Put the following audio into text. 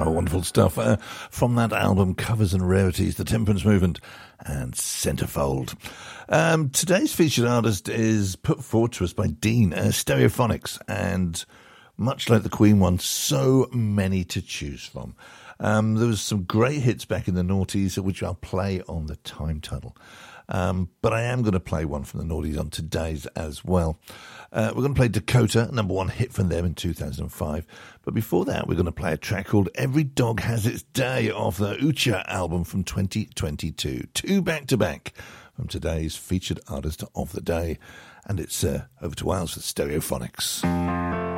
Oh, wonderful stuff. From that album, Covers and Rarities, The Temperance Movement and Centerfold. Today's featured artist is put forward to us by Dean, Stereophonics, and much like the Queen one, so many to choose from. There was some great hits back in the noughties, which I'll play on the Time Tunnel. But I am going to play one from the noughties on today's as well. We're going to play Dakota, number one hit from them in 2005. But before that, we're going to play a track called Every Dog Has Its Day off the Ucha album from 2022. Two back-to-back from today's featured artist of the day. And it's over to Wales with Stereophonics.